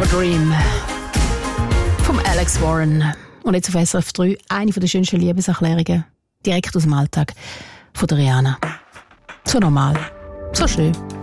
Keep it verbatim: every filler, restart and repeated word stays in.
a Dream vom Alex Warren. Und jetzt auf S R F drei eine der schönsten Liebeserklärungen direkt aus dem Alltag von der Rihanna. So normal, so schön.